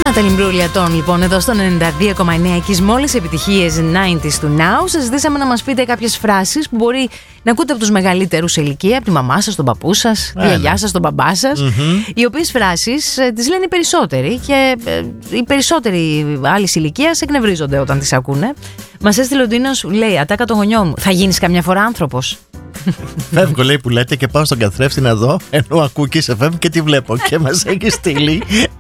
Ταλιμπρούλιατον, λοιπόν, εδώ στο 92,9 και μόλις επιτυχίες 90s του Now. Σας ζητήσαμε να μας πείτε κάποιες φράσεις που μπορεί να ακούτε από τους μεγαλύτερους σε ηλικία, από τη μαμά σας, τον παππού σας, τη γιαγιά σας, τον μπαμπά σας. Οι οποίες φράσεις τις λένε οι περισσότεροι και οι περισσότεροι άλλης ηλικίας εκνευρίζονται όταν τις ακούνε. Μας έστειλε ο Ντίνος, λέει: Ατάκα των γονιών μου, θα γίνεις καμιά φορά άνθρωπος? Φεύγω, λέει, που λέτε, και πάω στον καθρέφτη να δω, ενώ ακούω και σε φεύγει και τη βλέπω. Και μας έχει στείλει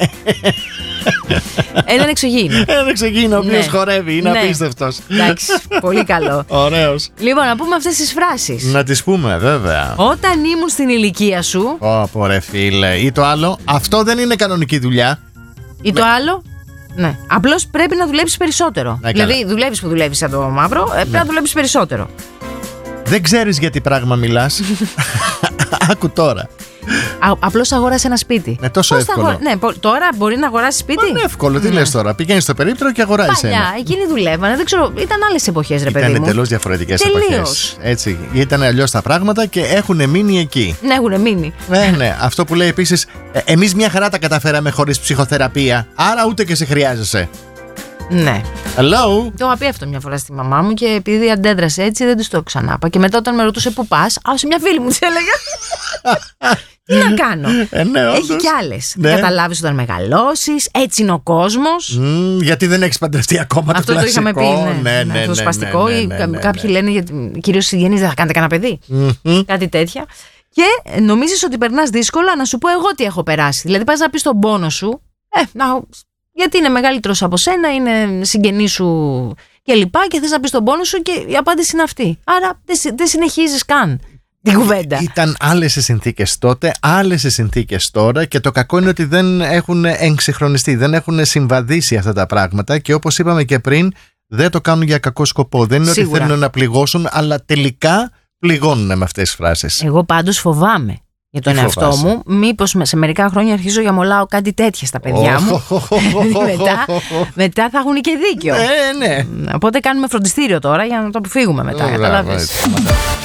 έναν εξωγήινο. Έναν εξωγήινο, ο οποίος χορεύει, είναι απίστευτος. Εντάξει, πολύ καλό. Ωραίος. Λοιπόν, να πούμε αυτές τις φράσεις. Να τις πούμε, βέβαια. Όταν ήμουν στην ηλικία σου. Ω, ρε φίλε. Ή το άλλο, αυτό δεν είναι κανονική δουλειά. Ή το άλλο, ναι. Απλώς πρέπει να δουλέψεις περισσότερο. Δηλαδή, δουλεύεις που δουλεύεις σαν το μαύρο, πρέπει να δουλέψεις περισσότερο. Δεν ξέρεις για τι πράγμα μιλάς. Άκου τώρα. Απλώς αγόρασε ένα σπίτι. Τόσο εύκολο. Τώρα μπορεί να αγοράσει σπίτι. Είναι εύκολο. Τι λες τώρα? Πηγαίνεις στο περίπτερο και αγοράζεις ένα. Παλιά, εκείνοι δουλεύανε. Δεν ξέρω, ήταν άλλες εποχές, ρε παιδί μου. Ήταν εντελώς διαφορετικές εποχές. Έτσι. Ήταν αλλιώς τα πράγματα και έχουν μείνει εκεί. Ναι, έχουν μείνει. Ναι. Αυτό που λέει επίσης, εμείς μια χαρά τα καταφέραμε χωρίς ψυχοθεραπεία. Άρα ούτε και σε χρειάζεσαι. Ναι. Hello. Το είχα πει αυτό μια φορά στη μαμά μου και επειδή αντέδρασε έτσι δεν της το ξανά είπα. Και μετά όταν με ρωτούσε πού πας, σε μια φίλη μου της έλεγα. Τι να κάνω. Ναι, έχει κι άλλες. Ναι. Καταλάβεις όταν μεγαλώσεις, έτσι είναι ο κόσμος. Γιατί δεν έχεις παντρευτεί ακόμα. Αυτό το είχαμε πει. Ναι, το σπαστικό. Κάποιοι λένε, κυρίως οι συγγενείς, δεν θα κάνετε κανένα παιδί. Κάτι τέτοια. Και νομίζεις ότι περνάς δύσκολα, να σου πω εγώ τι έχω περάσει. Δηλαδή πας να πεις τον πόνο σου. Γιατί είναι μεγαλύτερος από σένα, είναι συγγενής σου κλπ. Και θες να πεις τον πόνο σου και η απάντηση είναι αυτή. Άρα δεν συνεχίζεις καν την κουβέντα. Ήταν άλλες οι συνθήκες τότε, άλλες οι συνθήκες τώρα και το κακό είναι ότι δεν έχουν εξυγχρονιστεί, δεν έχουν συμβαδίσει αυτά τα πράγματα και όπως είπαμε και πριν, δεν το κάνουν για κακό σκοπό. Δεν είναι ότι θέλουν να πληγώσουν, αλλά τελικά πληγώνουν με αυτές τις φράσεις. Εγώ πάντως φοβάμαι για τον εαυτό μου, μήπως σε μερικά χρόνια αρχίζω για μολάω κάτι τέτοια στα παιδιά μου. Μετά θα έχουν και δίκιο. Ναι. Οπότε κάνουμε φροντιστήριο τώρα για να το αποφύγουμε μετά.